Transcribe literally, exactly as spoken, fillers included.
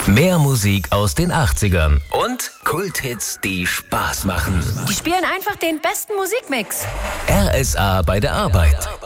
Mehr Musik aus den achtzigern und Kulthits, die Spaß machen. Die spielen einfach den besten Musikmix. R S A bei der Arbeit.